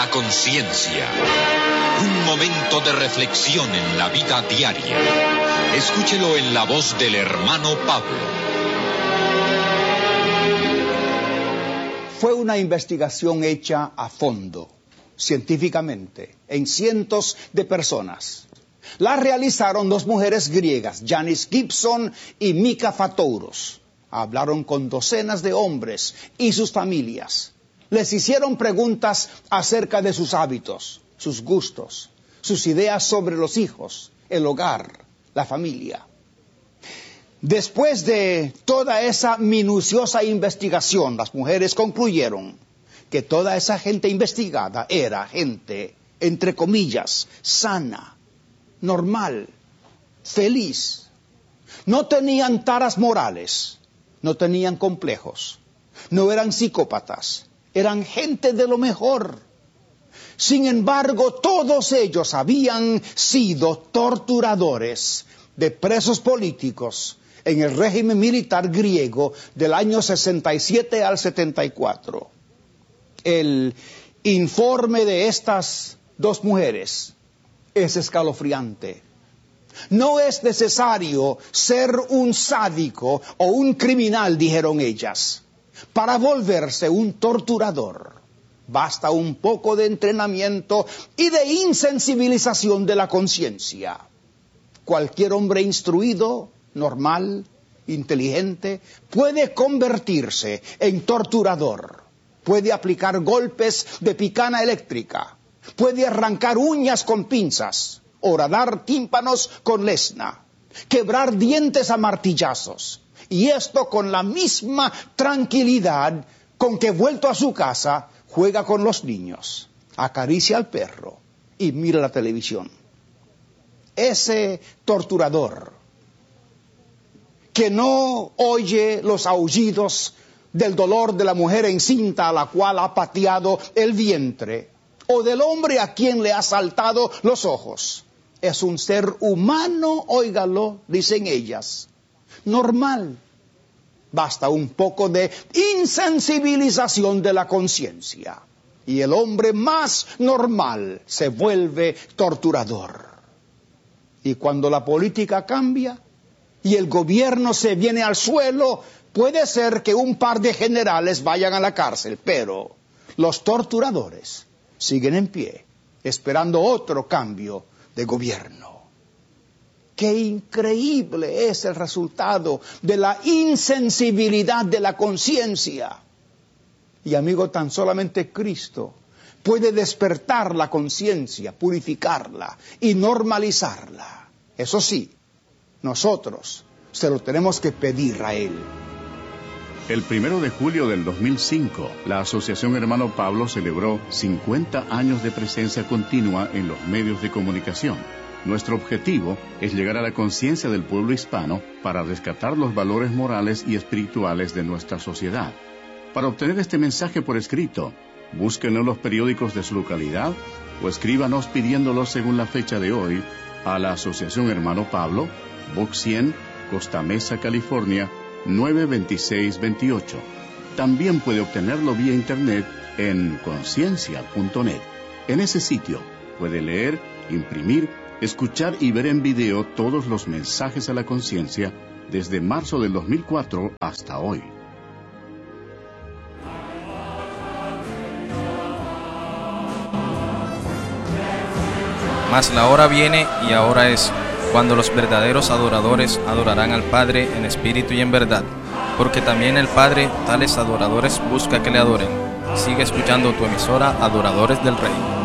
La conciencia. Un momento de reflexión en la vida diaria. Escúchelo en la voz del hermano Pablo. Fue una investigación hecha a fondo, científicamente, en cientos de personas. La realizaron dos mujeres griegas, Janice Gibson y Mika Fatouros. Hablaron con docenas de hombres y sus familias. Les hicieron preguntas acerca de sus hábitos, sus gustos, sus ideas sobre los hijos, el hogar, la familia. Después de toda esa minuciosa investigación, las mujeres concluyeron que toda esa gente investigada era gente, entre comillas, sana, normal, feliz. No tenían taras morales, no tenían complejos, no eran psicópatas, eran gente de lo mejor. Sin embargo, todos ellos habían sido torturadores de presos políticos en el régimen militar griego del año 67 al 74. El informe de estas dos mujeres es escalofriante. No es necesario ser un sádico o un criminal, dijeron ellas, para volverse un torturador. Basta un poco de entrenamiento y de insensibilización de la conciencia. Cualquier hombre instruido, normal, inteligente, puede convertirse en torturador. Puede aplicar golpes de picana eléctrica. Puede arrancar uñas con pinzas, horadar tímpanos con lesna, quebrar dientes a martillazos. Y esto con la misma tranquilidad con que, vuelto a su casa, juega con los niños, acaricia al perro y mira la televisión. Ese torturador que no oye los aullidos del dolor de la mujer encinta a la cual ha pateado el vientre, o del hombre a quien le ha saltado los ojos, es un ser humano, óigalo, dicen ellas, normal. Basta un poco de insensibilización de la conciencia y el hombre más normal se vuelve torturador. Y cuando la política cambia y el gobierno se viene al suelo, puede ser que un par de generales vayan a la cárcel, pero los torturadores siguen en pie, esperando otro cambio de gobierno. Qué increíble es el resultado de la insensibilidad de la conciencia. Y amigo, tan solamente Cristo puede despertar la conciencia, purificarla y normalizarla. Eso sí, nosotros se lo tenemos que pedir a Él. El 1 de julio del 2005, la Asociación Hermano Pablo celebró 50 años de presencia continua en los medios de comunicación. Nuestro objetivo es llegar a la conciencia del pueblo hispano para rescatar los valores morales y espirituales de nuestra sociedad. Para obtener este mensaje por escrito, búsquenlo en los periódicos de su localidad o escríbanos pidiéndolo según la fecha de hoy a la Asociación Hermano Pablo, Box 100, Costa Mesa, California, 92628. También puede obtenerlo vía internet en conciencia.net. En ese sitio puede leer, imprimir, escuchar y ver en video todos los mensajes a la conciencia desde marzo del 2004 hasta hoy. Mas la hora viene y ahora es, cuando los verdaderos adoradores adorarán al Padre en espíritu y en verdad, porque también el Padre tales adoradores busca que le adoren. Sigue escuchando tu emisora Adoradores del Rey.